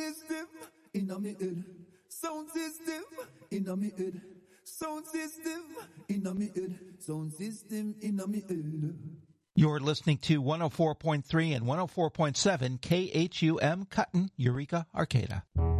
system in a me head. Sound system in a me head. Sound system in a me head. Sound system in a me head. You're listening to 104.3 and 104.7 KHUM Cotton, Eureka, Arcata.